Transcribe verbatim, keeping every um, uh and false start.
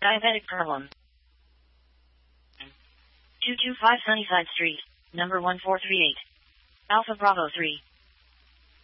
Diabetic problem. two two five Sunnyside Street, number one four three eight. Alpha Bravo three.